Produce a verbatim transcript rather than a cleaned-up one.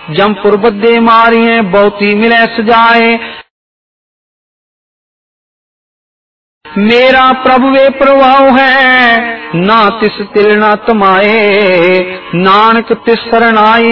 जमपुर बदे मारिए बहुती मिले सजाए। मेरा प्रभु वे प्रभाव है ना तिस तिल ना तमाए, नानक तिस शरण आई